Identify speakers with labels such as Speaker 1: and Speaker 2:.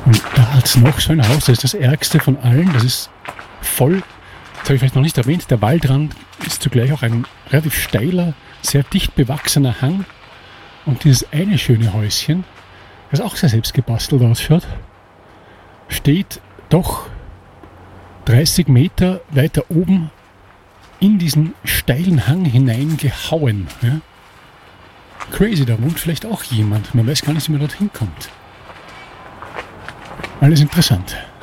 Speaker 1: Und da hat es noch so ein Haus, das ist das ärgste von allen. Das ist voll, das habe ich vielleicht noch nicht erwähnt, der Waldrand ist zugleich auch ein relativ steiler, sehr dicht bewachsener Hang. Und dieses eine schöne Häuschen, das auch sehr selbst gebastelt ausschaut, steht doch 30 Meter weiter oben in diesen steilen Hang hineingehauen. Ja? Crazy, da wohnt vielleicht auch jemand. Man weiß gar nicht, wie man dorthin kommt. Alles interessant.